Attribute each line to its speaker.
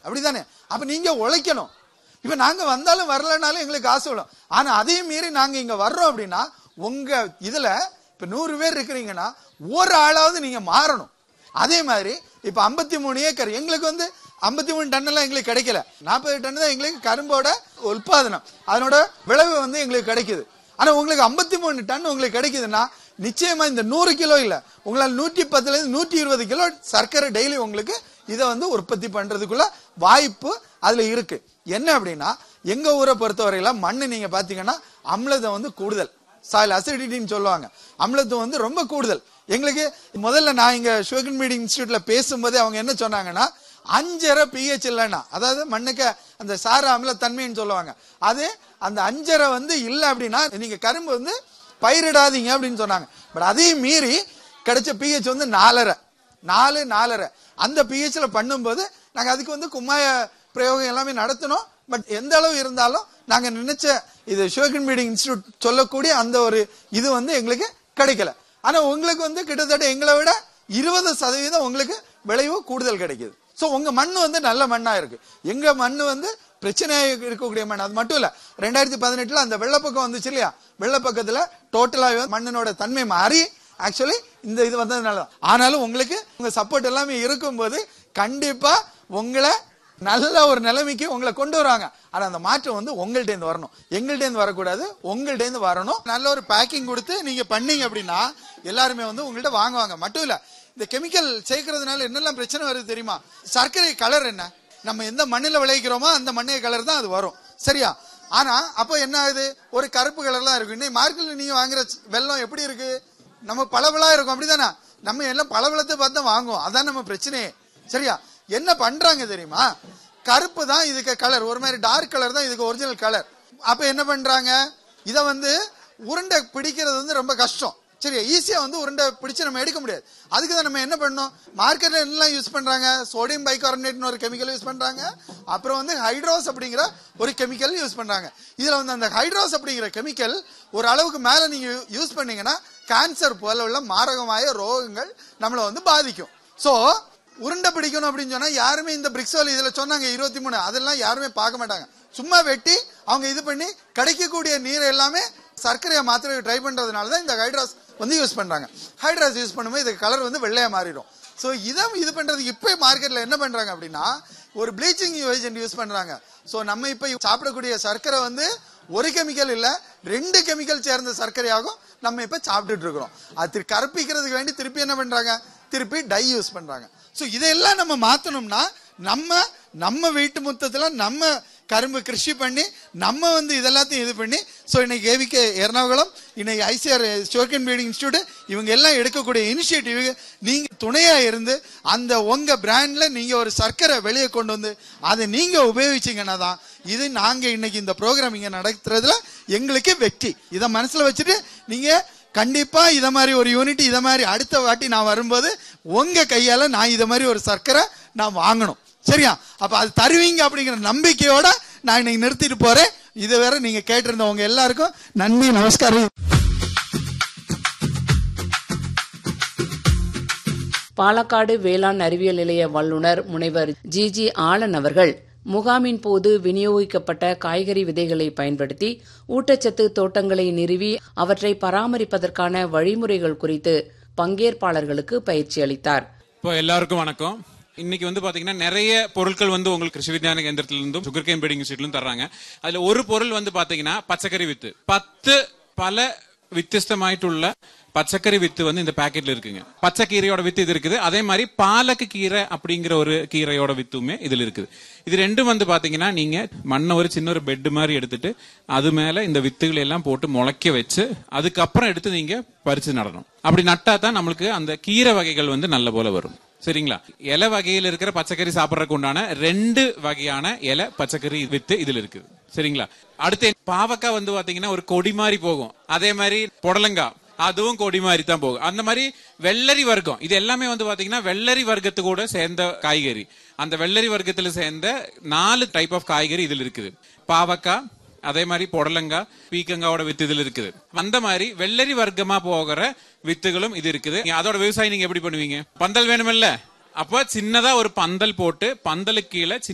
Speaker 1: அப்படிதானே? அப்ப நீங்க உழைக்கணும். இப்ப நாங்க வந்தாலும் வரலனாலும் எங்களுக்கு காசு விடும். ஆனா அதையும் மீறி நாங்க இங்க வர்றோம் அப்படின்னா உங்க இதுல இப்ப 100 பேர் இருக்கிறீங்கன்னா ஒரு ஆளாவது நீங்க மாறணும். அதே மாதிரி இப்ப 53 ஏக்கர் எங்களுக்கு 53 டன் எல்லாம் எங்களுக்கு கிடைக்கல. 40 டன் தான் எங்களுக்கு கரும்போட உற்பத்தி, அதனோட விளைவு எங்களுக்கு கிடைக்குது. ஆனா உங்களுக்கு 53 டன் உங்களுக்கு கிடைக்குதுன்னா நிச்சயமா இந்த 100 கிலோ இல்ல, உங்களால் 110 இருந்து 120 கிலோ சர்க்கரை டெய்லி உங்களுக்கு இதை உற்பத்தி பண்றதுக்குள்ள வாய்ப்பு அதுல இருக்கு. என்ன அப்படின்னா எங்க ஊரை பொறுத்தவரையில மண்ணு நீங்க பாத்தீங்கன்னா அமிலதம் கூடுதல், சாயில் அசிடிட்டின்னு சொல்லுவாங்க. அமிலத்துவம் ரொம்ப கூடுதல். எங்களுக்கு முதல்ல நான் இங்க சுகர் மீடிங் இன்ஸ்டிடியூட்ல பேசும்போது அவங்க என்ன சொன்னாங்கன்னா 5.5 pH இல்லைன்னா, அதாவது மண்ணுக்கு அந்த சார அமிலத்தன்மைன்னு சொல்லுவாங்க, அது அந்த 5.5 இல்ல அப்படின்னா நீங்க கரும்பு பயிரிடாதீங்க அப்படின்னு சொன்னாங்க. பட் அதையும் மீறி கிடைச்ச pH 4.5 அந்த pHல பண்ணும்போது நாங்க அதுக்கு கும்மாய பிரயோகம் எல்லாமே நடத்தணும். பட் எந்த அளவு இருந்தாலும் நாங்க நினைச்ச இது சுகர் மீடிங் இன்ஸ்டிடியூட் சொல்லக்கூடிய அந்த ஒரு இது எங்களுக்கு கிடைக்கல. ஆனா உங்களுக்கு கிட்டத்தட்ட எங்களை விட 20% உங்களுக்கு விளைவு கூடுதல் கிடைக்குது. சோ உங்க மண்ணு நல்ல மண்ணா இருக்கு. எங்க மண்ணு பிரச்சனை இருக்கக்கூடிய மண். அது மட்டும் இல்ல, 2018 அந்த வெள்ளப்பக்கம் வந்துச்சு இல்லையா, வெள்ளப்பக்கத்துல டோட்டலா மண்ணனோட தன்மை மாறி ஆக்சுவலி இந்த இது வந்ததுனால. ஆனாலும் உங்களுக்கு உங்க சப்போர்ட் எல்லாமே இருக்கும்போது கண்டிப்பா உங்களை நல்ல ஒரு நிலைமைக்கு உங்களை கொண்டு வருவாங்க. ஆனா அந்த மாற்றம் உங்கள்ட்ட இருந்து வரணும், எங்கள்ட்ட இருந்து வரக்கூடாது, உங்கள்ட்ட இருந்து வரணும். நல்ல ஒரு பேக்கிங் கொடுத்து நீங்க பண்ணீங்க அப்படின்னா எல்லாருமே உங்கள்ட்ட வாங்குவாங்க. மட்டும் இல்ல, இந்த கெமிக்கல் சேர்க்கறதுனால என்னெல்லாம் பிரச்சனை வருது தெரியுமா? சர்க்கரை கலர் என்ன, நம்ம எந்த மண்ணில விளைவிக்கிறோமோ அந்த மண்ணை கலர் தான் அது வரும், சரியா? ஆனா அப்ப என்ன ஆகுது, ஒரு கருப்பு கலர் தான் இருக்கும். இன்னைக்கு மார்க்கெட்ல நீங்க வாங்குற வெல்லம் எப்படி இருக்கு, நம்ம பளபளா இருக்கும், அப்படிதானே? நம்ம எல்லாம் பளபளத்தை பார்த்து வாங்குவோம், அதான் நம்ம பிரச்சனையே, சரியா? என்ன பண்றாங்க தெரியுமா, கருப்பு தான் இதுக்கு கலர், ஒரு மாதிரி டார்க் கலர் தான் இதுக்கு ஒரிஜினல் கலர். அப்ப என்ன பண்றாங்க, இத உருண்டை பிடிக்கிறது ரொம்ப கஷ்டம், சரியா? ஈஸியா உருண்டை பிடிச்சு நம்ம எடுக்க முடியாது. அதுக்கு தான் நம்ம என்ன பண்ணோம், மார்க்கெட்ல என்னெல்லாம் யூஸ் பண்றாங்க, சோடியம் பைகார்பனேட்னு ஒரு கெமிக்கல் யூஸ் பண்றாங்க, அப்புறம் ஹைட்ரோஸ் அப்படிங்கிற ஒரு கெமிக்கல் யூஸ் பண்றாங்க. இதுல அந்த ஹைட்ரோஸ் அப்படிங்கிற கெமிக்கல் ஒரு அளவுக்கு மேல நீங்க யூஸ் பண்ணீங்கன்னா கேன்சர் போல உள்ள மாரகമായ ரோகங்கள் நம்மள பாதிக்கும். சோ உருண்டை பிடிக்கணும் அப்படின்னு சொன்னா யாருமே இந்த பிரிக்ஸோல் இதுல சொன்னாங்க 23, அதெல்லாம் யாருமே பார்க்க மாட்டாங்க. சும்மா வெட்டி அவங்க இது பண்ணி கிடைக்கக்கூடிய நீரை எல்லாமே சர்க்கரையை மாத்திரை ட்ரை பண்றதுனால தான் இந்த ஹைட்ராஸ் யூஸ் பண்றாங்க. ஹைட்ராஸ் யூஸ் பண்ணும்போது இதுக்கு கலர் வெள்ளையா மாறிடும். சோ இது பண்றதுக்கு இப்ப மார்க்கெட்ல என்ன பண்றாங்க அப்படின்னா ஒரு ப்ளீச்சிங் ஏஜென்ட் யூஸ் பண்றாங்க. சோ நம்ம இப்ப சாப்பிடக்கூடிய சர்க்கரை ஒரு கெமிக்கல் இல்ல 2 கெமிக்கல் சேர்ந்த சர்க்கரையாகும் நம்ம இப்ப சாப்பிட்டுட்டு இருக்கிறோம். அது கருப்பிக்கிறதுக்கு வேண்டி திருப்பி என்ன பண்றாங்க, திருப்பி டை யூஸ் பண்றாங்க. சோ இதெல்லாம் நம்ம மாத்தணும்னா நம்ம வீட்டு முத்தத்துல நம்ம கரும்பு கிருஷி பண்ணி நம்ம இதெல்லாத்தையும் இது பண்ணி, சோ இன்னைக்கு ஏவிகே எர்ணாகுளம், இன்னைக்கு ஐசிஆர் சுகர் மீடிங் இன்ஸ்டிடியூட் இவங்க எல்லாம் எடுக்கக்கூடிய இனிஷியேட்டிவ் நீங்க துணையா இருந்து அந்த உங்க பிராண்ட்ல நீங்க ஒரு சர்க்கரை வெளியே கொண்டு அதை நீங்க உபயோகிச்சீங்கன்னா தான் இது நாங்க இன்னைக்கு இந்த ப்ரோக்ராம் இங்க நடத்துறதுல எங்களுக்கு வெற்றி. இதை மனசுல வச்சுட்டு நீங்க கண்டிப்பா இத மாதிரி ஒரு யூனிட், இத மாதிரி அடுத்த வாட்டி நான் வரும்போது உங்க கையால நான் இத மாதிரி ஒரு சர்க்கரை நான் வாங்கணும், சரியா? அப்ப அது தருவீங்க அப்படிங்கிற நம்பிக்கையோட நான் இன்னைக்கு நிறுத்திட்டு போறேன். இது வேற நீங்க கேட்டிருந்தவங்க எல்லாருக்கும் நன்றி, நமஸ்காரம்.
Speaker 2: பாலக்காடு வேளாண் அறிவியல் நிலைய வல்லுநர் முனைவர் ஜி ஆலன் அவர்கள் முகாமின் போது விநியோகிக்கப்பட்ட காய்கறி விதைகளை பயன்படுத்தி ஊட்டச்சத்து தோட்டங்களை நிறுவி அவற்றை பராமரிப்பதற்கான வழிமுறைகள் குறித்து பங்கேற்பாளர்களுக்கு பயிற்சி அளித்தார்.
Speaker 3: இப்போ எல்லாருக்கும் வணக்கம். இன்னைக்கு பாத்தீங்கன்னா நிறைய பொருட்கள் உங்களுக்கு கிருஷி விஞ்ஞான கேந்திரத்துல இருந்தும் சுகர் கேன் பிரீடிங் இன்ஸ்டிடியூட்ல தர்றாங்க. அதுல ஒரு பொருள் பாத்தீங்கன்னா பச்சைக்கறி வித்து, 10 பல வித்தியாசமாയിട്ടുള്ള பச்சைக்கறி வித்து இந்த பாக்கெட்ல இருக்குங்க. பச்சை கீரையோட வித்து இது இருக்குது. அதே மாதிரி பாலக்கு கீரை அப்படிங்கிற ஒரு கீரையோட வித்துமே இதுல இருக்குது. இது ரெண்டும் பாத்தீங்கன்னா நீங்க மண்ணை ஒரு சின்ன ஒரு பெட் மாதிரி எடுத்துட்டு அது மேல இந்த வித்துகளை எல்லாம் போட்டு முளைக்க வச்சு அதுக்கப்புறம் எடுத்து நீங்க பறிச்சு நடணும். அப்படி நட்டா தான் நம்மளுக்கு அந்த கீரை வகைகள் நல்ல போல வரும், சரிங்களா? இலை வகையில் இருக்கிற பச்சைக்கறி சாப்பிடறதுக்கு உண்டான 2 வகையான இலை பச்சைக்கறி வித்து இதுல இருக்குது, சரிங்களா? அடுத்து பாவக்காய் பாத்தீங்கன்னா ஒரு கொடி மாதிரி போகும். அதே மாதிரி புடலங்காய் அதுவும் கொடி மாதிரி தான் போகும். அந்த மாதிரி வெள்ளரி வர்க்கம் இது எல்லாமே பாத்தீங்கன்னா வெள்ளரி வர்க்கத்து கூட சேர்ந்த காய்கறி. அந்த வெள்ளரி வர்க்கத்துல சேர்ந்த 4 டைப் ஆஃப் காய்கறி இதுல இருக்குது. பாவக்காய், அதே மாதிரி புடலங்காய், பீக்கங்காவோட வித்து இதுல இருக்குது. அந்த மாதிரி வெள்ளரி வர்க்கமா போகிற வித்துகளும் இது இருக்குது. அதோட விவசாயம் நீங்க எப்படி பண்ணுவீங்க? பந்தல் வேணுமில்ல, அப்ப சின்னதா ஒரு பந்தல் போட்டு பந்தலுக்கு கீழே